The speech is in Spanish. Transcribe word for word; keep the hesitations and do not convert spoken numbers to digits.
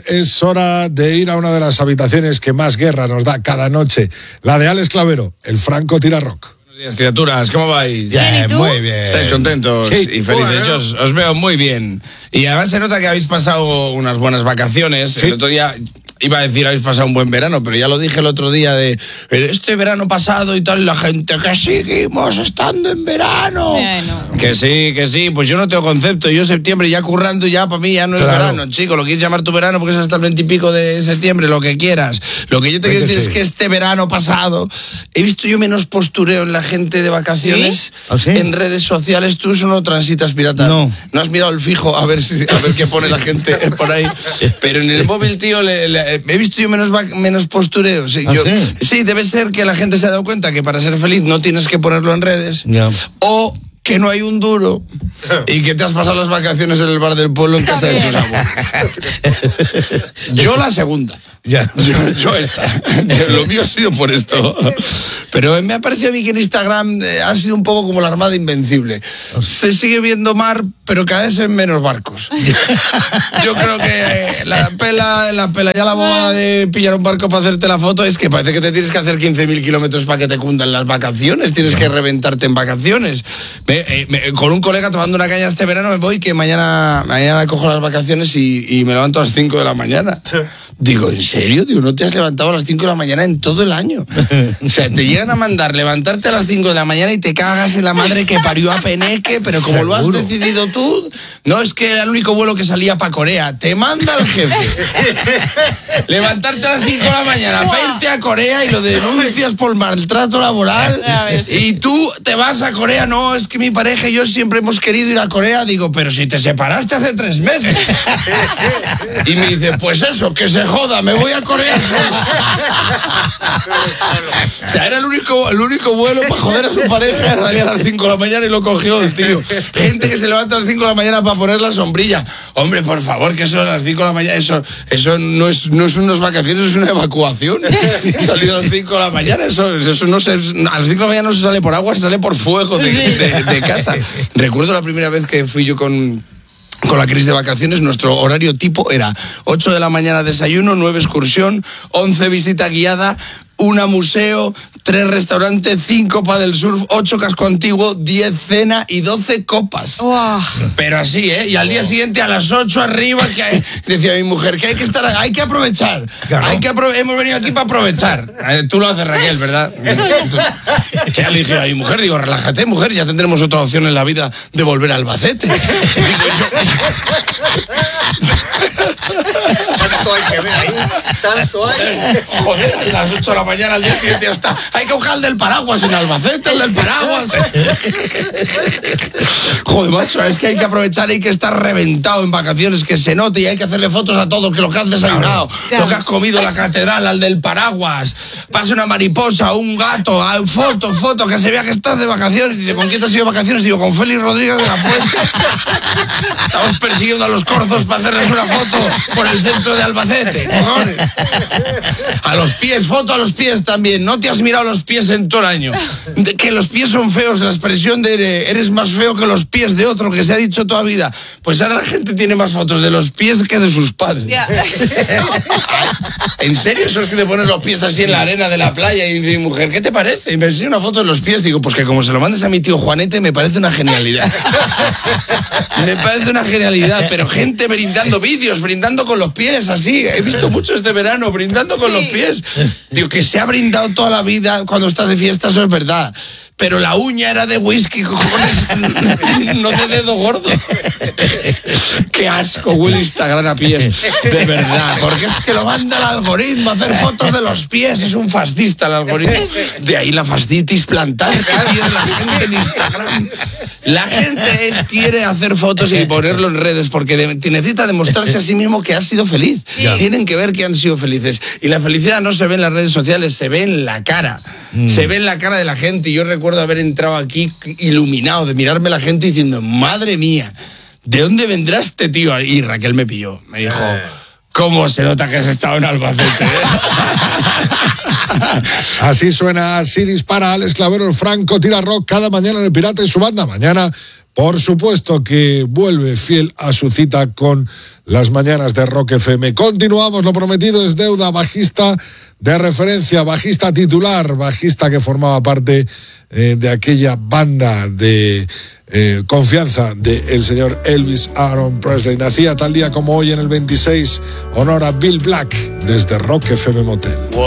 es hora de ir a una de las habitaciones que más guerra nos da cada noche, la de Alex Clavero, el Franco Tira Rock. Buenos días, criaturas, ¿cómo vais? Bien, ¿Y tú? muy bien. ¿Estáis contentos Sí. y felices? Bueno. Yo os, os veo muy bien. Y además se nota que habéis pasado unas buenas vacaciones. Sí. El otro día iba a decir habéis pasado un buen verano, pero ya lo dije el otro día de este verano pasado y tal, la gente que seguimos estando en verano. Bueno. Que sí, que sí, pues yo no tengo concepto. Yo septiembre ya currando ya para mí ya no es Claro. verano, chico. Lo quieres llamar tu verano porque es hasta el veintipico de septiembre, lo que quieras. Lo que yo te quiero decir Veinte, es sí. que este verano pasado he visto yo menos postureo en la gente de vacaciones. ¿Sí? ¿Ah, sí? En redes sociales. Tú eso no transitas, pirata. No. No has mirado el fijo a ver si, a ver qué pone la gente por ahí. Pero en el móvil, tío, le, le- he visto yo menos, va- menos postureo. Sí, ¿Ah, yo- sí? sí, debe ser que la gente se ha dado cuenta que para ser feliz no tienes que ponerlo en redes. Ya. O que no hay un duro y que te has pasado las vacaciones en el bar del pueblo en casa de tus abuelos. Yo la segunda. Ya. Yo, yo esta. Lo mío ha sido por esto. Pero me ha parecido a mí que en Instagram eh, ha sido un poco como la Armada Invencible. Se sigue viendo mar, pero cada vez en menos barcos. Yo creo que eh, la pela, la pela ya la bobada de pillar un barco para hacerte la foto es que parece que te tienes que hacer quince mil kilómetros para que te cundan las vacaciones. Tienes que reventarte en vacaciones. Me- eh, me- con un colega tomando una caña este verano me voy que mañana, mañana cojo las vacaciones y, y me levanto a las cinco de la mañana. Digo, ¿en serio? Digo, ¿no te has levantado a las cinco de la mañana en todo el año? O sea, te llegan a mandar levantarte a las cinco de la mañana y te cagas en la madre que parió a Peneque, pero como lo has Seguro. decidido tú, no es que era el único vuelo que salía para Corea, te manda el jefe. Levantarte a las cinco de la mañana para irte a Corea y lo denuncias por maltrato laboral Ya ves. y tú te vas a Corea. No, es que mi pareja y yo siempre hemos querido ir a Corea. Digo, pero si te separaste hace tres meses. Y me dice, pues eso, que se joda, me voy a Corea solo. O sea, era el único, el único vuelo para joder a su pareja. Salía a las cinco de la mañana y lo cogió el tío. Gente que se levanta a las cinco de la mañana para poner la sombrilla. Hombre, por favor, que eso a las cinco de la mañana, eso, eso no es, no es unas vacaciones, es una evacuación. Salir a las cinco de la mañana, eso, eso no se, a las cinco de la mañana no se sale por agua, se sale por fuego de, de- de casa. Recuerdo la primera vez que fui yo con... Con la crisis de vacaciones, nuestro horario tipo era ocho de la mañana desayuno, nueve excursión, once visita guiada, una museo, tres restaurantes, cinco paddle surf, ocho casco antiguo, diez cena y doce copas. Wow. Pero así, ¿eh? Y al día siguiente a las ocho arriba, que hay- decía mi mujer, que hay que estar, hay que aprovechar. Claro. Hay que aprove- hemos venido aquí para aprovechar. Eh, Tú lo haces, Raquel, ¿verdad? Que ya le dije a mi mujer, digo, relájate, mujer, ya tendremos otra opción en la vida de volver a Albacete. Digo, yo- Tanto hay que ver ahí. Tanto hay. Joder, a las ocho de la mañana al día siguiente ya está. Hay que buscar el del paraguas en Albacete, el del paraguas. Joder, macho, es que hay que aprovechar, hay que estar reventado en vacaciones, que se note y hay que hacerle fotos a todo, que lo que has desayunado, Claro. lo que has comido, la catedral, al del paraguas, pase una mariposa, un gato, ah, foto, foto, que se vea que estás de vacaciones. Y dice, ¿con quién te has ido de vacaciones? Digo, con Félix Rodríguez de la Fuente. Estamos persiguiendo a los corzos para hacerles una foto por el centro de Albacete, cojones. A los pies, foto a los pies también. No te has mirado los pies en todo el año. De que los pies son feos, la expresión de eh, eres más feo que los pies de otro, que se ha dicho toda vida. Pues ahora la gente tiene más fotos de los pies que de sus padres. Ya. ¿En serio? Eso es que te pones los pies así en la arena de la playa y dice mi mujer, ¿qué te parece? Y me enseña una foto de los pies. Digo, pues que como se lo mandes a mi tío Juanete, me parece una genialidad. Me parece una genialidad, pero gente brindando vídeos, brindando con los pies, así. He visto mucho este verano, brindando con Sí. los pies. Digo, que se ha brindado toda la vida cuando estás de fiesta, eso es verdad. Pero la uña era de whisky, cojones, no de dedo gordo. Qué asco huele Instagram a pies, de verdad. Porque es que lo manda el algoritmo a hacer fotos de los pies. Es un fascista el algoritmo. De ahí la fascitis plantar que tiene la gente en Instagram. La gente es, quiere hacer fotos y ponerlo en redes porque de- necesita demostrarse a sí mismo que ha sido feliz. Sí. Tienen que ver que han sido felices. Y la felicidad no se ve en las redes sociales, se ve en la cara. Se ve en la cara de la gente. Y yo recuerdo haber entrado aquí iluminado, de mirarme la gente diciendo, madre mía, ¿de dónde vendrá este tío? Y Raquel me pilló. Me dijo, ¿Cómo se nota que has estado en Albacete? Así suena, así dispara Alex Clavero, el Franco tira rock cada mañana en El Pirata y su banda. Mañana, por supuesto, que vuelve fiel a su cita con las mañanas de Rock F M. Continuamos, lo prometido es deuda. Bajista de referencia, bajista titular, bajista que formaba parte eh, de aquella banda de eh, confianza del señor Elvis Aaron Presley. Nacía tal día como hoy en el veintiséis, honor a Bill Black desde Rock F M Motel.